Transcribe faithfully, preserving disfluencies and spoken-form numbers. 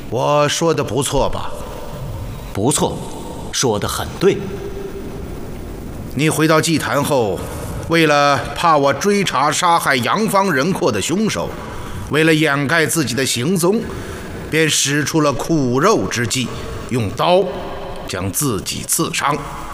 我说的不错吧？ 不错，说得很对。 你回到祭坛后，为了怕我追查杀害杨方人阔的凶手，为了掩盖自己的行踪，便使出了苦肉之计，用刀将自己刺伤。